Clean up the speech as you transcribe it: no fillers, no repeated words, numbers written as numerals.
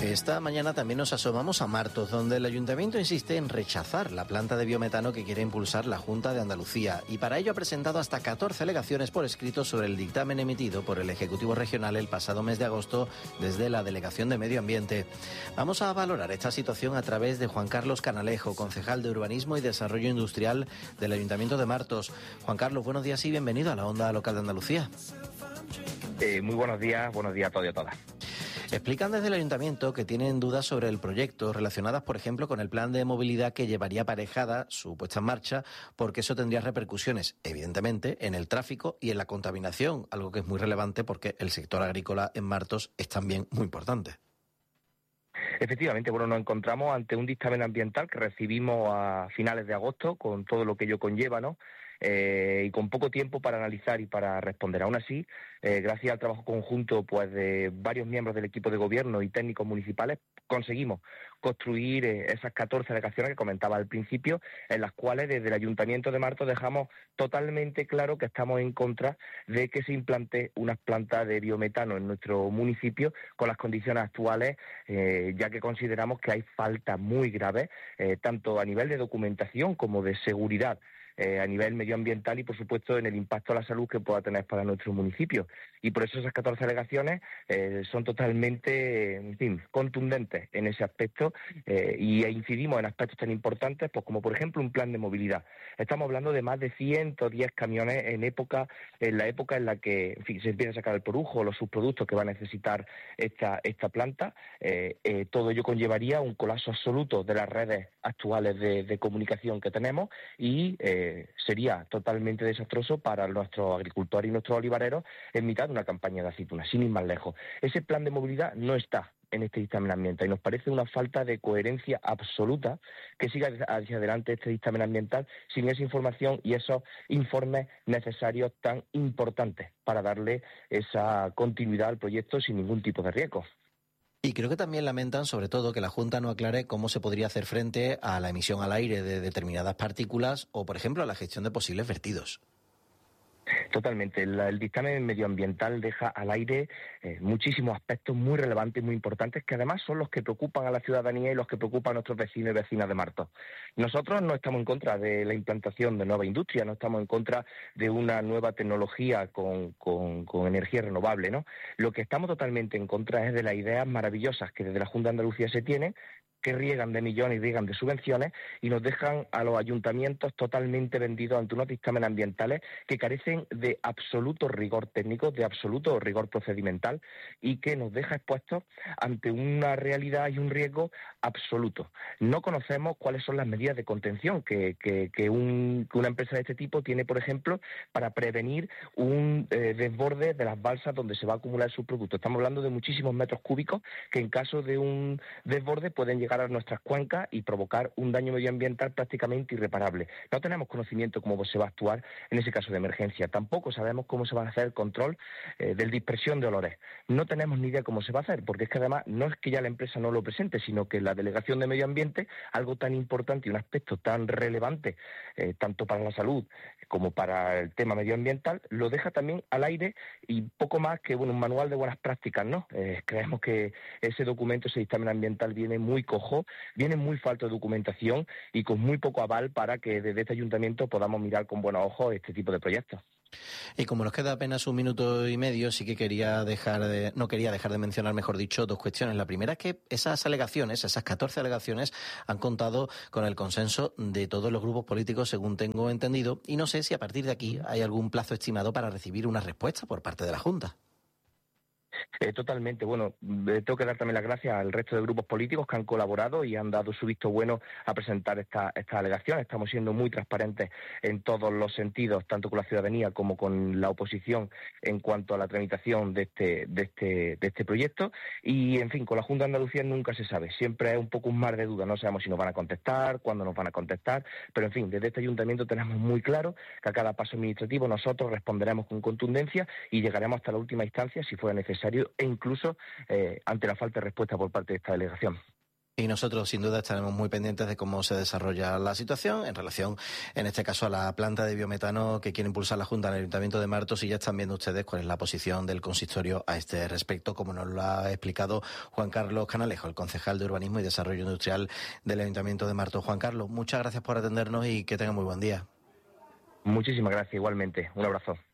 Esta mañana también nos asomamos a Martos, donde el Ayuntamiento insiste en rechazar la planta de biometano que quiere impulsar la Junta de Andalucía y para ello ha presentado hasta 14 alegaciones por escrito sobre el dictamen emitido por el Ejecutivo Regional el pasado mes de agosto desde la Delegación de Medio Ambiente. Vamos a valorar esta situación a través de Juan Carlos Canalejo, concejal de Urbanismo y Desarrollo Industrial del Ayuntamiento de Martos. Juan Carlos, buenos días y bienvenido a la Onda Local de Andalucía. Muy buenos días a todos y a todas. Explican desde el Ayuntamiento que tienen dudas sobre el proyecto relacionadas, por ejemplo, con el plan de movilidad que llevaría aparejada su puesta en marcha, porque eso tendría repercusiones, evidentemente, en el tráfico y en la contaminación, algo que es muy relevante porque el sector agrícola en Martos es también muy importante. Efectivamente, nos encontramos ante un dictamen ambiental que recibimos a finales de agosto, con todo lo que ello conlleva, ¿no? Y con poco tiempo para analizar y para responder. Aún así, gracias al trabajo conjunto de varios miembros del equipo de gobierno y técnicos municipales, conseguimos construir esas 14 alegaciones que comentaba al principio, en las cuales desde el Ayuntamiento de Martos dejamos totalmente claro que estamos en contra de que se implante una planta de biometano en nuestro municipio con las condiciones actuales, ya que consideramos que hay faltas muy graves, tanto a nivel de documentación como de seguridad, a nivel medioambiental y, por supuesto, en el impacto a la salud que pueda tener para nuestro municipio. Y por eso esas 14 alegaciones son totalmente, contundentes en ese aspecto y incidimos en aspectos tan importantes como, por ejemplo, un plan de movilidad. Estamos hablando de más de 110 camiones en la época en la que, se empieza a sacar el porujo, los subproductos que va a necesitar esta planta. Todo ello conllevaría un colapso absoluto de las redes actuales de comunicación que tenemos y sería totalmente desastroso para nuestros agricultores y nuestros olivareros en mitad de una campaña de aceitunas, sin ir más lejos. Ese plan de movilidad no está en este dictamen ambiental y nos parece una falta de coherencia absoluta que siga hacia adelante este dictamen ambiental sin esa información y esos informes necesarios tan importantes para darle esa continuidad al proyecto sin ningún tipo de riesgo. Y creo que también lamentan, sobre todo, que la Junta no aclare cómo se podría hacer frente a la emisión al aire de determinadas partículas o, por ejemplo, a la gestión de posibles vertidos. Totalmente. El dictamen medioambiental deja al aire muchísimos aspectos muy relevantes y muy importantes que además son los que preocupan a la ciudadanía y los que preocupan a nuestros vecinos y vecinas de Martos. Nosotros no estamos en contra de la implantación de nueva industria, no estamos en contra de una nueva tecnología con energía renovable, ¿no? Lo que estamos totalmente en contra es de las ideas maravillosas que desde la Junta de Andalucía se tienen, que riegan de millones y riegan de subvenciones y nos dejan a los ayuntamientos totalmente vendidos ante unos dictámenes ambientales que carecen de absoluto rigor técnico, de absoluto rigor procedimental y que nos deja expuestos ante una realidad y un riesgo absoluto. No conocemos cuáles son las medidas de contención que una empresa de este tipo tiene, por ejemplo, para prevenir un desborde de las balsas donde se va a acumular sus productos. Estamos hablando de muchísimos metros cúbicos que en caso de un desborde pueden llegar a nuestras cuencas y provocar un daño medioambiental prácticamente irreparable. No tenemos conocimiento cómo se va a actuar en ese caso de emergencia. Tampoco sabemos cómo se va a hacer el control de dispersión de olores. No tenemos ni idea cómo se va a hacer, porque es que además no es que ya la empresa no lo presente, sino que la Delegación de Medio Ambiente, algo tan importante y un aspecto tan relevante, tanto para la salud como para el tema medioambiental, lo deja también al aire y poco más que un manual de buenas prácticas, ¿no? Creemos que ese documento, ese dictamen ambiental viene muy cojo, viene muy falto de documentación y con muy poco aval para que desde este ayuntamiento podamos mirar con buenos ojos este tipo de proyectos. Y como nos queda apenas un minuto y medio, sí que no quería dejar de mencionar, mejor dicho, dos cuestiones. La primera es que esas 14 alegaciones, han contado con el consenso de todos los grupos políticos, según tengo entendido, y no sé si a partir de aquí hay algún plazo estimado para recibir una respuesta por parte de la Junta. Totalmente. Tengo que dar también las gracias al resto de grupos políticos que han colaborado y han dado su visto bueno a presentar esta alegación. Estamos siendo muy transparentes en todos los sentidos, tanto con la ciudadanía como con la oposición en cuanto a la tramitación de este proyecto. Y, en fin, con la Junta de Andalucía nunca se sabe. Siempre es un poco un mar de dudas. No sabemos si nos van a contestar, cuándo nos van a contestar. Pero, en fin, desde este ayuntamiento tenemos muy claro que a cada paso administrativo nosotros responderemos con contundencia y llegaremos hasta la última instancia si fuera necesario e incluso ante la falta de respuesta por parte de esta delegación. Y nosotros, sin duda, estaremos muy pendientes de cómo se desarrolla la situación en relación, en este caso, a la planta de biometano que quiere impulsar la Junta en el Ayuntamiento de Martos, y ya están viendo ustedes cuál es la posición del consistorio a este respecto, como nos lo ha explicado Juan Carlos Canalejo, el concejal de Urbanismo y Desarrollo Industrial del Ayuntamiento de Martos. Juan Carlos, muchas gracias por atendernos y que tenga muy buen día. Muchísimas gracias, igualmente. Un abrazo.